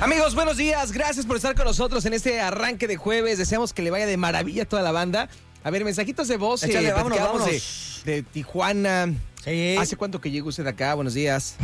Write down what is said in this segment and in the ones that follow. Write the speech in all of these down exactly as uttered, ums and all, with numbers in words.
Amigos, buenos días. Gracias por estar con nosotros en este arranque de jueves. Deseamos que le vaya de maravilla a toda la banda. A ver, mensajitos de voz. Échale, eh, vámonos, vámonos. De, de Tijuana. Sí. ¿Hace cuánto que llegó usted acá? Buenos días.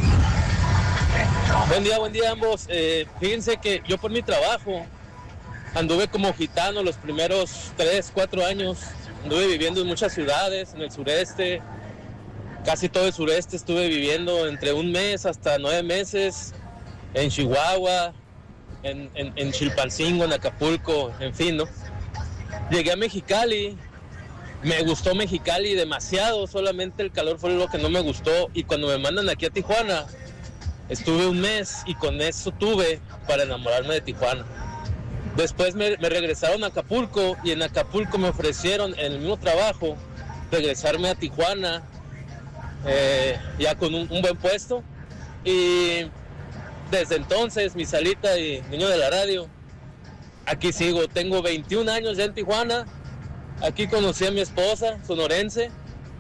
Buen día, buen día ambos. Eh, fíjense que yo por mi trabajo anduve como gitano los primeros tres, cuatro años. Anduve viviendo en muchas ciudades, en el sureste. Casi todo el sureste estuve viviendo entre un mes hasta nueve meses. En Chihuahua, en, en, en Chilpancingo, en Acapulco, en fin, ¿no? Llegué a Mexicali, me gustó Mexicali demasiado, solamente el calor fue lo que no me gustó. Y cuando me mandan aquí a Tijuana, estuve un mes y con eso tuve para enamorarme de Tijuana. Después me, me regresaron a Acapulco y en Acapulco me ofrecieron en el mismo trabajo regresarme a Tijuana, eh, ya con un, un buen puesto. Y desde entonces, mi Salita y niño de la radio, aquí sigo. Tengo veintiún años ya en Tijuana. Aquí conocí a mi esposa, sonorense.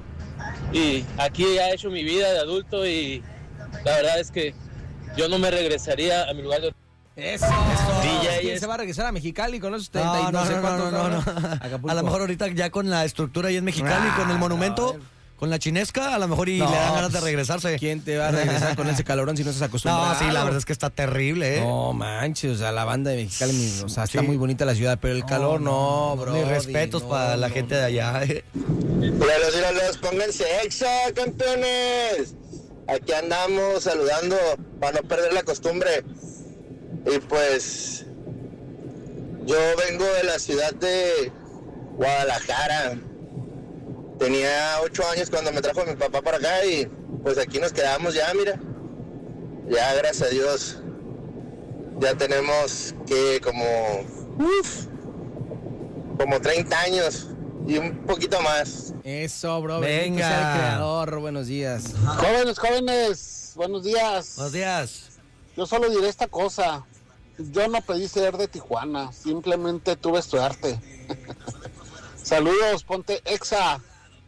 Y aquí ya he hecho mi vida de adulto y la verdad es que yo no me regresaría a mi lugar de... Eso. D ¿Quién se va a regresar a Mexicali con esos treinta No, y no, no sé no, cuántos, no, no, no. Acapulco? A lo mejor ahorita ya con la estructura ahí en Mexicali, Ah, con el monumento, a ver. con la chinesca, a lo mejor y No, le dan ganas de pues, regresarse. ¿Quién te va a regresar con ese calorón si no estás acostumbrado? No, sí, la verdad es que está terrible, ¿eh? No manches, o sea, la banda de Mexicali, o sea, está Sí. muy bonita la ciudad, pero el calor no, bro. Mis respetos no, para la no, gente no. de allá, ¿eh? Míralos, míralos, pónganse exa, campeones. Aquí andamos saludando para no perder la costumbre. Y pues, yo vengo de la ciudad de Guadalajara. Tenía ocho años cuando me trajo mi papá para acá y pues aquí nos quedamos ya, mira. Ya, gracias a Dios, ya tenemos que como, uf, como treinta años y un poquito más. Eso, bro. Venga. Bendito sea el creador. Buenos días. Jóvenes, jóvenes, buenos días. Buenos días. Yo solo diré esta cosa. Yo no pedí ser de Tijuana, simplemente tuve suerte. Saludos, ponte exa.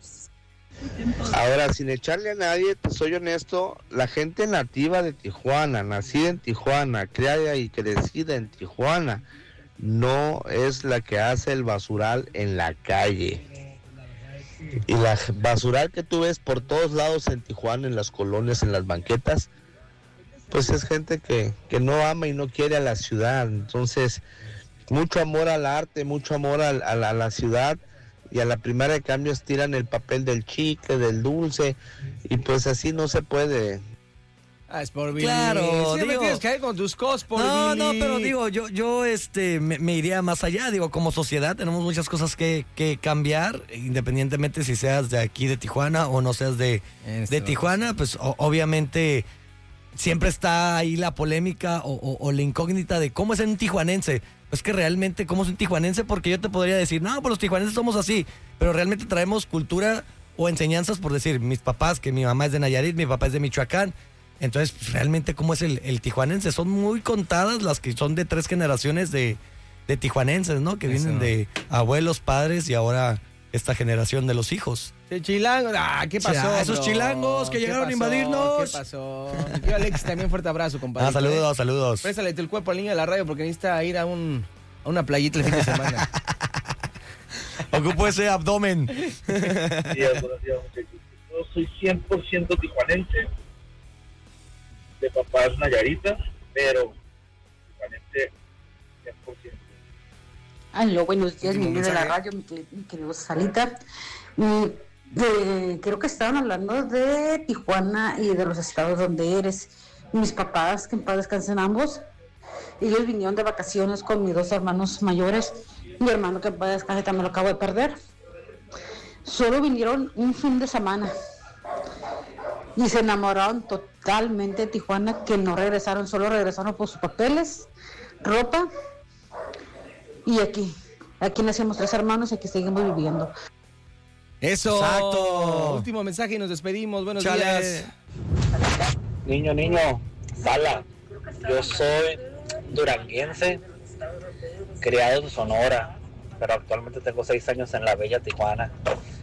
Ahora, sin echarle a nadie, te soy honesto, la gente nativa de Tijuana, nacida en Tijuana, criada y crecida en Tijuana, no es la que hace el basural en la calle. Y la basural que tú ves por todos lados en Tijuana, en las colonias, en las banquetas, pues es gente que, que no ama y no quiere a la ciudad. Entonces, mucho amor al arte, mucho amor a, a, la, a la ciudad, y a la primera de cambios tiran el papel del chicle, del dulce, y pues así no se puede. Ah, es por Billy. Claro, Siempre digo- tienes que ir con tus cosas por No, Billy. no, pero digo, yo, yo este, me, me iría más allá. Digo, como sociedad tenemos muchas cosas que, que cambiar, independientemente si seas de aquí de Tijuana o no seas de, Esto, de Tijuana, pues o- obviamente siempre está ahí la polémica o, o- o la incógnita de cómo es un tijuanense. Pues que realmente cómo es un tijuanense, porque yo te podría decir, no, pues los tijuanenses somos así, pero realmente traemos cultura o enseñanzas, por decir, mis papás, que mi mamá es de Nayarit, mi papá es de Michoacán. Entonces, pues, realmente, ¿cómo es el, el tijuanense? Son muy contadas las que son de tres generaciones de, de tijuanenses, ¿no? Que Eso. vienen de abuelos, padres y ahora esta generación de los hijos. Sí, chilangos. Ah, ¿qué pasó? Ya, esos bro? que ¿Qué llegaron a pasó? invadirnos. ¿Qué pasó? Mi tío Alex, también fuerte abrazo, compadre. Ah, saludos, saludos. Préstale el cuerpo al niño de la radio porque necesita ir a un a una playita el fin de semana. Ocupo ese abdomen. Buenos días, buenos días, muchachos. Yo soy cien por ciento tijuanense, de papás nayaritas, pero tijuanense cien por ciento. Aló, buenos días, Último mi niño de la mensaje. radio, mi, queri- mi querido Salita. Mm, de- creo que estaban hablando de Tijuana y de los estados donde eres. Mis papás, que en paz descansen ambos, ellos vinieron de vacaciones con mis dos hermanos mayores. Mi hermano, que en paz descanse, también lo acabo de perder. Solo vinieron un fin de semana y se enamoraron totalmente de Tijuana, que no regresaron, solo regresaron por sus papeles, ropa. Y aquí, aquí nacimos tres hermanos y aquí seguimos viviendo. Eso. Exacto. Último mensaje y nos despedimos. Buenos Chale. días. Niño, niño, Sala, yo soy duranguense, criado en Sonora, pero actualmente tengo seis años en la bella Tijuana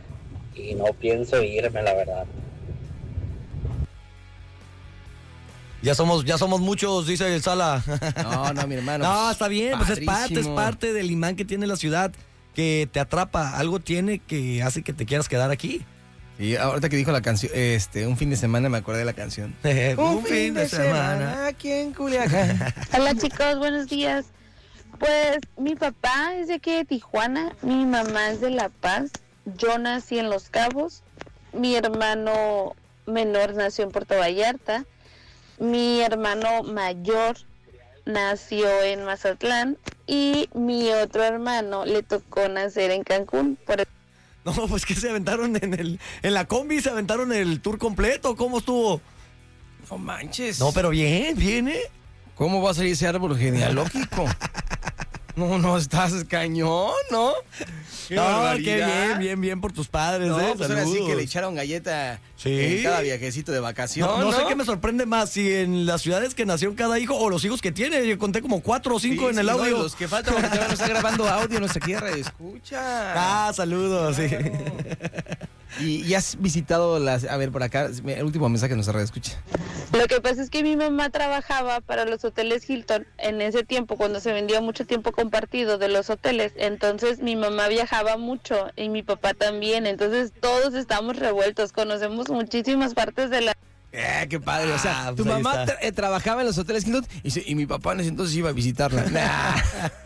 y no pienso irme, la verdad. Ya somos, ya somos muchos, dice el Sala. No, no, mi hermano. No, pues, está bien, pues es parte, es padrísimo. parte del imán que tiene la ciudad, que te atrapa. Algo tiene que hace que te quieras quedar aquí. Y ahorita que dijo la canción, este, un fin de semana me acordé de la canción. Un fin de semana. aquí en Culiacán. Hola chicos, buenos días. Pues mi papá es de aquí de Tijuana, mi mamá es de La Paz, yo nací en Los Cabos, mi hermano menor nació en Puerto Vallarta, mi hermano mayor nació en Mazatlán y mi otro hermano le tocó nacer en Cancún. Por el... No, pues que se aventaron en el, en la combi, se aventaron el tour completo. ¿Cómo estuvo? No manches. No, pero bien, bien, ¿eh? ¿Cómo va a salir ese árbol genealógico? No, no, estás cañón, ¿no? Qué no, barbaridad. qué bien, bien, bien por tus padres, No, ¿eh? pues ahora sí Saludos. que le echaron galleta Sí. en cada viajecito de vacación, No, ¿no? no sé qué me sorprende más, si en las ciudades que nació cada hijo o los hijos que tiene. Yo conté como cuatro o cinco Sí, en sí, el no, audio. y los que faltan porque todavía no está grabando audio, no sé qué, radio escucha. Ah, saludos, sí. Y, y has visitado las... A ver, por acá, el último mensaje de nuestra radio escucha. Lo que pasa es que mi mamá trabajaba para los hoteles Hilton en ese tiempo, cuando se vendía mucho tiempo compartido de los hoteles. Entonces mi mamá viajaba mucho y mi papá también. Entonces todos estamos revueltos, conocemos muchísimas partes de la... Eh, qué padre. O sea, Ah, tu pues ahí mamá está. tra- eh, trabajaba en los hoteles Hilton y, se- y mi papá en ese entonces iba a visitarla. Nah.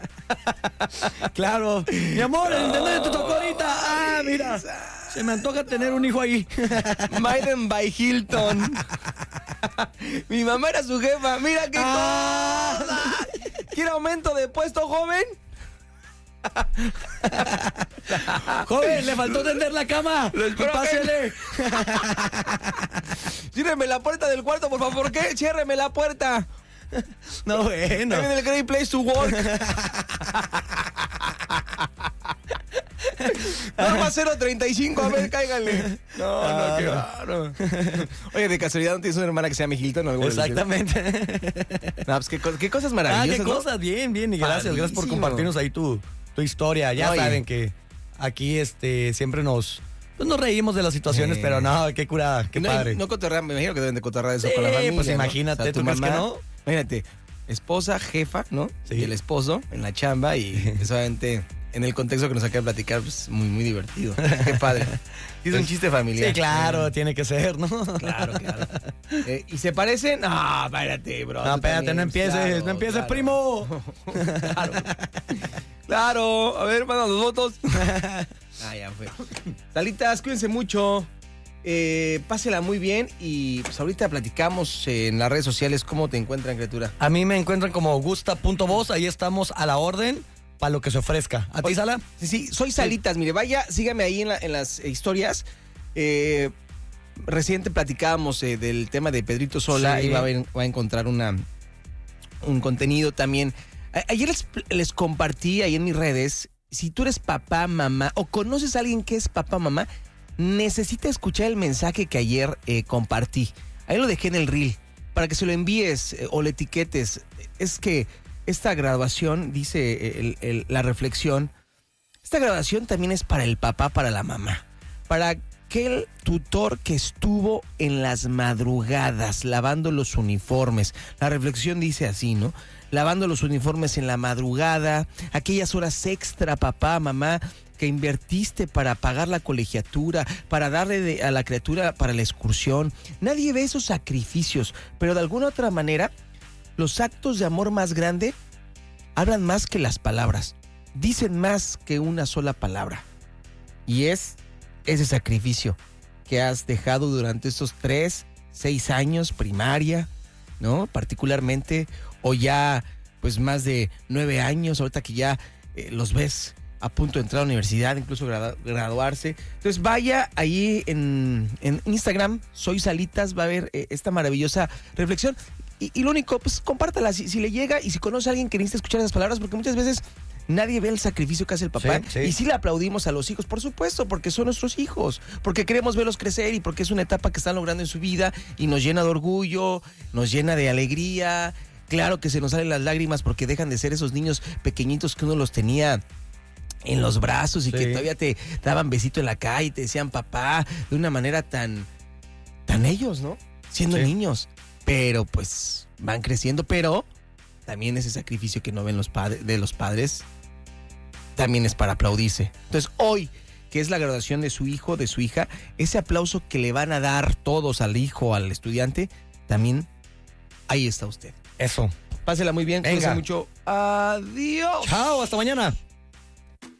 Claro. Mi amor, el internet te tocó ahorita. Ah, mira. Se me antoja tener un hijo ahí. Maiden by Hilton. Mi mamá era su jefa. Mira qué Ah. cosa. ¿Quiere aumento de puesto, joven? Joven, le faltó tender la cama. Lo espero Pásele. Ciérreme la puerta del cuarto, por favor. ¿Qué? Ciérreme la puerta. No, bueno. Ahí viene el Great Place to Work. Norma cero treinta y cinco, a ver, cáiganle. No, no, Ah, qué no. raro. Oye, de casualidad, ¿no tienes una hermana que se llama Hilton o algo por el estilo? Exactamente. No, pues qué, co- qué cosas Ah, maravillosas, qué ¿no? cosas, bien, bien. Y gracias, gracias por Padrísimo. compartirnos ahí tu, tu historia. Ya Oye. saben que aquí este siempre nos, pues nos reímos de las situaciones, Sí. pero no, qué curada, qué no, padre. No cotorrean, me imagino que deben de cotorrear eso Sí, con la familia. pues ¿no? imagínate, O sea, tu ¿tú crees que mamá, no? Imagínate, esposa, jefa, ¿no? Sí. Y el esposo en la chamba y pues, obviamente en el contexto que nos acaba de platicar, pues muy, muy divertido. Qué padre. Es un chiste familiar. Sí, claro, tiene que ser, ¿no? Claro, claro. Eh, ¿Y se parecen? No, espérate, bro. No, tú espérate, también, no empieces, claro, no empieces, claro. primo. Claro. Claro. A ver, manda los votos. Ah, ya fue. Salitas, cuídense mucho. Eh, pásela muy bien y pues ahorita platicamos en las redes sociales cómo te encuentran, criatura. A mí me encuentran como gusta.voz, ahí estamos a la orden para lo que se ofrezca. ¿A ti, Oye, Sala? Sí, sí, soy Salitas, mire, vaya, sígame ahí en, la- en las historias. Eh, reciente platicábamos eh, del tema de Pedrito Sola Sí. y va a, ver- va a encontrar una, un contenido también. A- ayer les, les compartí ahí en mis redes, si tú eres papá, mamá o conoces a alguien que es papá, mamá, necesita escuchar el mensaje que ayer eh, compartí. Ahí lo dejé en el reel para que se lo envíes eh, o le etiquetes. Es que esta grabación, dice eh, el- el- la reflexión, esta grabación también es para el papá, para la mamá, para aquel tutor que estuvo en las madrugadas lavando los uniformes. La reflexión dice así, ¿no? Lavando los uniformes en la madrugada, aquellas horas extra, papá, mamá, que invertiste para pagar la colegiatura, para darle de- a la criatura para la excursión. Nadie ve esos sacrificios, pero de alguna otra manera, los actos de amor más grande hablan más que las palabras, dicen más que una sola palabra. Y es ese sacrificio que has dejado durante estos tres, seis años, primaria, ¿no? Particularmente, o ya pues más de nueve años, ahorita que ya eh, los ves a punto de entrar a la universidad, incluso gradu- graduarse. Entonces vaya ahí en, en Instagram, Soy Salitas, va a ver eh, esta maravillosa reflexión. Y, y lo único, pues compártala si, si le llega y si conoce a alguien que necesita escuchar esas palabras, porque muchas veces nadie ve el sacrificio que hace el papá. Sí, sí. Y sí le aplaudimos a los hijos, por supuesto, porque son nuestros hijos, porque queremos verlos crecer y porque es una etapa que están logrando en su vida y nos llena de orgullo, nos llena de alegría. Claro que se nos salen las lágrimas porque dejan de ser esos niños pequeñitos que uno los tenía en los brazos y Sí. que todavía te daban besito en la calle y te decían papá de una manera tan, tan ellos, ¿no? Siendo Sí. niños. pero pues van creciendo, pero también ese sacrificio que no ven los padres de los padres también es para aplaudirse. Entonces, hoy, que es la graduación de su hijo, de su hija, ese aplauso que le van a dar todos al hijo, al estudiante, también ahí está usted. Eso. Pásela muy bien, cuídese mucho. Adiós. Chao, hasta mañana.